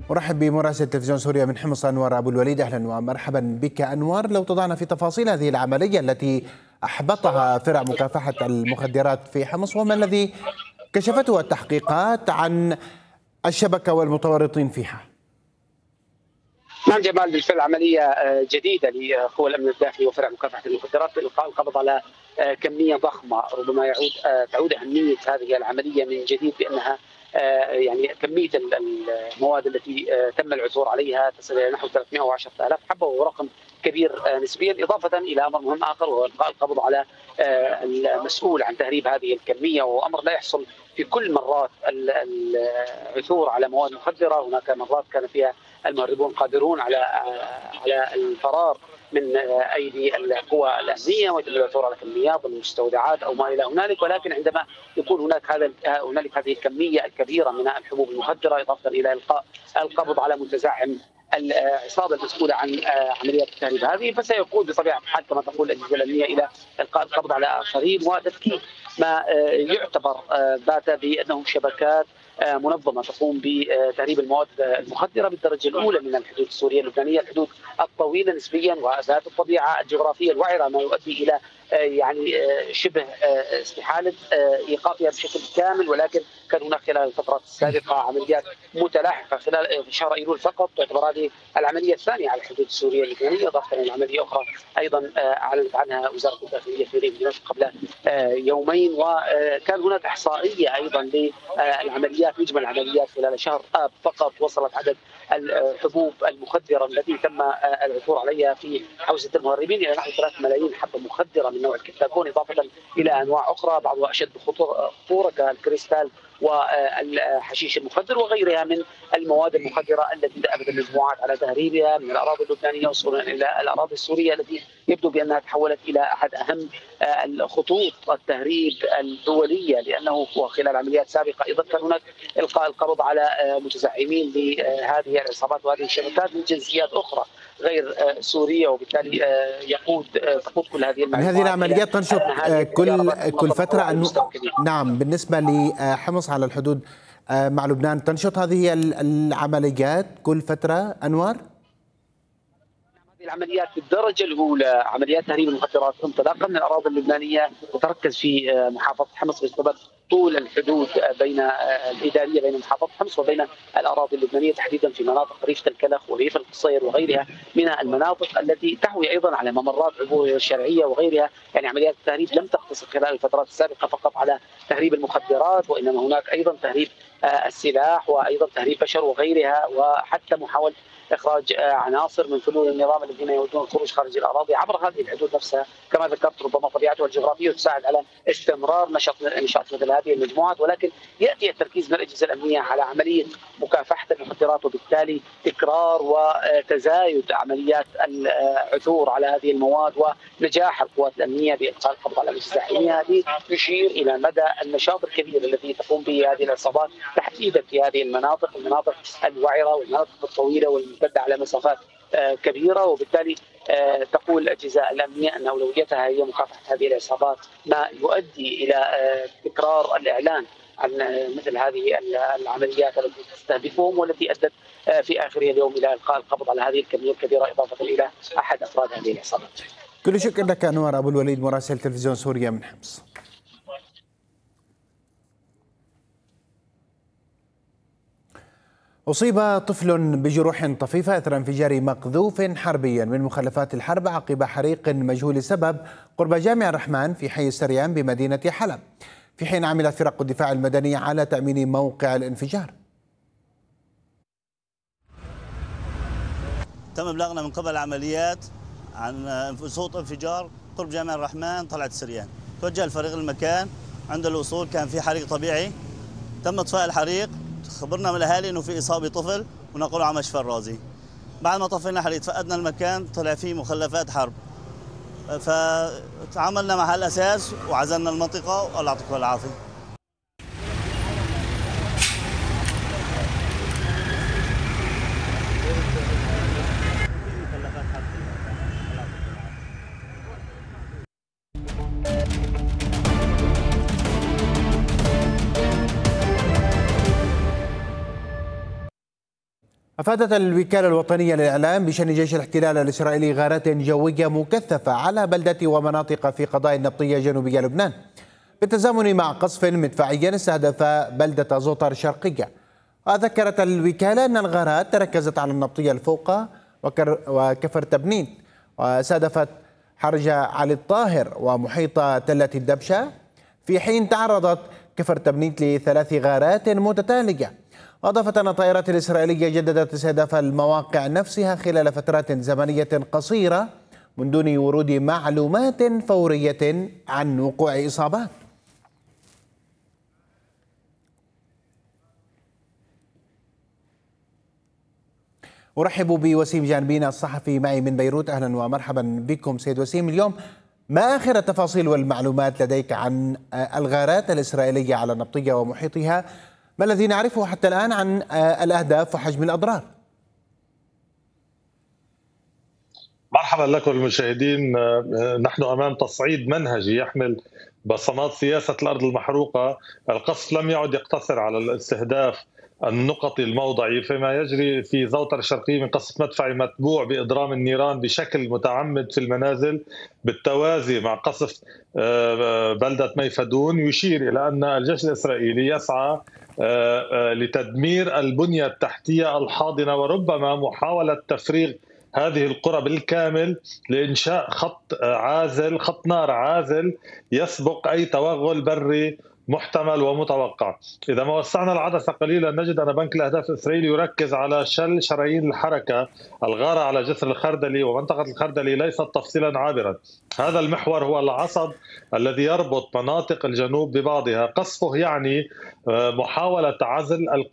أرحب بمراسل تلفزيون سوريا من حمص أنور أبو الوليد. أهلا ومرحبا بك أنور. لو تضعنا في تفاصيل هذه العملية التي أحبطها فرع مكافحة المخدرات في حمص، وما الذي كشفته التحقيقات عن الشبكة والمتورطين فيها؟ نعم جمال، بالفعل عملية جديدة لقوى الأمن الداخلي وفرع مكافحة المخدرات بإلقاء القبض على كمية ضخمة. ربما تعود أهمية هذه العملية من جديد بأنها يعني كمية المواد التي تم العثور عليها تصل إلى نحو 310,000 حبة، وهو رقم كبير نسبيا، إضافة إلى أمر مهم آخر وهو إلقاء القبض على المسؤول عن تهريب هذه الكمية، وأمر لا يحصل في كل مرات العثور على مواد مخدرة. هناك مرات كان فيها المهربون قادرون على الفرار من ايدي القوى الامنيه ويتم العثور على كميات المستودعات او ما الى هنالك، ولكن عندما يكون هنالك هذه الكميه الكبيره من الحبوب المخدره، اضافه الى القاء القبض على متزعم العصابه المسؤوله عن عمليات التهريب هذه، فسيقود بطبيعه الحال كما تقول الاجهزه الامنيه الى القاء القبض على اخرين وتفكيك ما يعتبر بات بانه شبكات منظمه تقوم بتهريب المواد المخدره بالدرجه الاولى من الحدود السوريه اللبنانيه، الحدود الطويله نسبيا وذات الطبيعه الجغرافيه الوعره، ما يؤدي الى يعني شبه استحاله ايقافها بشكل كامل. ولكن كان هناك خلال الفترات السابقه عمليات متلاحقه خلال شهر ايلول فقط، تعتبر هذه العمليه الثانيه على الحدود السوريه اللبنانيه، اضافه الى عمليه اخرى ايضا اعلنت عنها وزاره الداخليه في ريف دمشق قبل يومين. وكان هناك احصائيه ايضا للعمليات، مجمل العمليات خلال شهر اب فقط وصلت عدد الحبوب المخدره التي تم العثور عليها في حوزه المهربين الى نحو 3 ملايين حبه مخدره من نوع الكتاكون، اضافه الى انواع اخرى بعضها اشد خطوره كالكريستال والحشيش المخدر وغيرها من المواد المخدره التي ذهبت المجموعات على تهريبها من الاراضي اللبنانيه وصولا الى الاراضي السوريه التي يبدو بانها تحولت الى احد اهم الخطوط التهريب الدوليه، لانه خلال عمليات سابقه ايضا كان هناك القاء القبض على متزعمين لهذه العصابات وهذه الشبكات من جنسيات اخرى غير سوريه، وبالتالي تقود كل هذه هذه العمليات تنشط كل فتره. أنه نعم، بالنسبه لحمص على الحدود مع لبنان تنشط هذه العمليات كل فتره أنور؟ العمليات بالدرجه الاولى عمليات تهريب المخدرات انطلاقا من الاراضي اللبنانيه تتركز في محافظه حمص بسبب طول الحدود الاداريه بين محافظه حمص وبين الاراضي اللبنانيه، تحديدا في مناطق ريف الكلخ وريف القصير وغيرها من المناطق التي تحوي ايضا على ممرات عبور الشرعيه وغيرها. يعني عمليات التهريب لم تقتصر خلال الفترات السابقه فقط على تهريب المخدرات، وانما هناك ايضا تهريب السلاح وايضا تهريب بشر وغيرها، وحتى محاوله اخراج عناصر من فلول النظام الذين يودون الخروج خارج الاراضي عبر هذه الحدود نفسها. كما ذكرت ربما طبيعتها الجغرافيه تساعد على استمرار نشاط مثل هذه المجموعات، ولكن ياتي التركيز من الاجهزه الامنيه على عمليه مكافحه المخدرات، وبالتالي تكرار وتزايد عمليات العثور على هذه المواد ونجاح القوات الامنيه بالقاء القبض على المتزعمين. هذه يشير الى مدى النشاط الكبير الذي تقوم به هذه العصابات تحديدا في هذه المناطق الوعره والمناطق الطويله والممتده على مسافات كبيره، وبالتالي تقول الاجهزه الامنيه ان اولويتها هي مكافحه هذه العصابات، ما يؤدي الى تكرار الاعلان عن مثل هذه العمليات التي تستهدفهم والتي ادت في اخر اليوم الى القاء القبض على هذه الكميه الكبيره اضافه الى احد افراد هذه العصابات. كل شكر لك انور ابو الوليد مراسل تلفزيون سوريا من حمص. أصيب طفل بجروح طفيفة أثر انفجار مقذوف حربيا من مخلفات الحرب عقب حريق مجهول السبب قرب جامع الرحمن في حي السريان بمدينة حلب، في حين عملت فرق الدفاع المدني على تأمين موقع الانفجار. تم إبلاغنا من قبل العمليات عن صوت انفجار قرب جامع الرحمن طلعت السريان. توجه الفريق المكان، عند الوصول كان في حريق طبيعي، تم إطفاء الحريق. خبرنا من الاهالي انه في اصابه طفل ونقلوا على مشفى الرازي. بعد ما طفينا الحريق فقدنا المكان، طلع فيه مخلفات حرب، فتعاملنا مع هالاساس وعزلنا المنطقه والله يعطيكم العافيه. أفادت الوكالة الوطنية للإعلام بشأن جيش الاحتلال الإسرائيلي غارات جوية مكثفة على بلدة ومناطق في قضاء النبطية جنوبية لبنان، بالتزامن مع قصف مدفعي استهدف بلدة زوطر الشرقية. وذكرت الوكالة أن الغارات تركزت على النبطية الفوقة وكفر تبنيت، واستهدفت حرج علي الطاهر ومحيط تلة الدبشة، في حين تعرضت كفر تبنيت ل3 غارات متتالية. وأضافت أن الطائرات الإسرائيلية جددت استهداف المواقع نفسها خلال فترات زمنية قصيرة من دون ورود معلومات فورية عن وقوع إصابات. أرحب بوسيم جانبين الصحفي معي من بيروت. أهلا ومرحبا بكم سيد وسيم. اليوم ما آخر التفاصيل والمعلومات لديك عن الغارات الإسرائيلية على النبطية ومحيطها؟ ما الذي نعرفه حتى الآن عن الأهداف وحجم الأضرار؟ مرحبا لكم المشاهدين. نحن أمام تصعيد منهجي يحمل بصمات سياسة الأرض المحروقة. القصف لم يعد يقتصر على الاستهداف النقطي الموضعي، فيما يجري في زوطر الشرقية من قصف مدفعي متبوع بإضرام النيران بشكل متعمد في المنازل بالتوازي مع قصف بلدة ميفدون، يشير إلى أن الجيش الإسرائيلي يسعى لتدمير البنية التحتية الحاضنة، وربما محاولة تفريغ هذه القرى بالكامل لإنشاء خط نار عازل يسبق أي توغل بري محتمل ومتوقع. إذا ما وسعنا العدسة قليلا نجد أن بنك الأهداف الإسرائيلي يركز على شل شرايين الحركة. الغارة على جسر الخردلي ومنطقة الخردلي ليست تفصيلا عابرا، هذا المحور هو العصب الذي يربط مناطق الجنوب ببعضها. قصفه يعني محاولة عزل